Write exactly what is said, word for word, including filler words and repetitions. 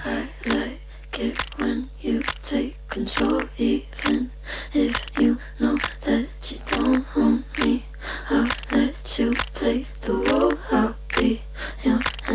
I like it when you take control, even if you know that you don't own me. I'll let you play the